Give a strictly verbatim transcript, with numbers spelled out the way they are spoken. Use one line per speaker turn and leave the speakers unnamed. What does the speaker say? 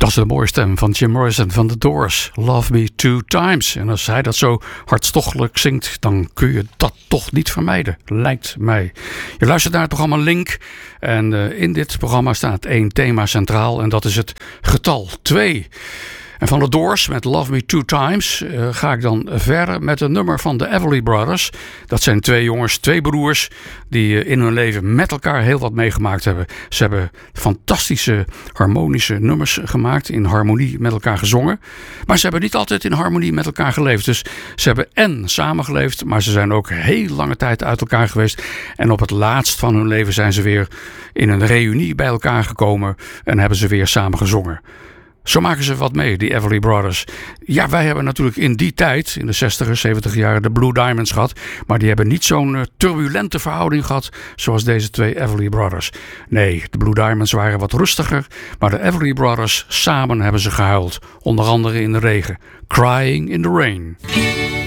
Dat is de mooie stem van Jim Morrison van The Doors. Love Me Two Times. En als hij dat zo hartstochtelijk zingt, dan kun je dat toch niet vermijden. Lijkt mij. Je luistert naar het programma Link. En uh, in dit programma staat één thema centraal. En dat is het getal twee. En van The Doors met Love Me Two Times uh, ga ik dan verder met een nummer van de Everly Brothers. Dat zijn twee jongens, twee broers die uh, in hun leven met elkaar heel wat meegemaakt hebben. Ze hebben fantastische harmonische nummers gemaakt, in harmonie met elkaar gezongen. Maar ze hebben niet altijd in harmonie met elkaar geleefd. Dus ze hebben en samengeleefd, maar ze zijn ook heel lange tijd uit elkaar geweest. En op het laatst van hun leven zijn ze weer in een reunie bij elkaar gekomen en hebben ze weer samen gezongen. Zo maken ze wat mee, die Everly Brothers. Ja, wij hebben natuurlijk in die tijd, in de zestig, zeventig jaren, de Blue Diamonds gehad. Maar die hebben niet zo'n uh, turbulente verhouding gehad zoals deze twee Everly Brothers. Nee, de Blue Diamonds waren wat rustiger. Maar de Everly Brothers, samen hebben ze gehuild. Onder andere in de regen. Crying in the Rain.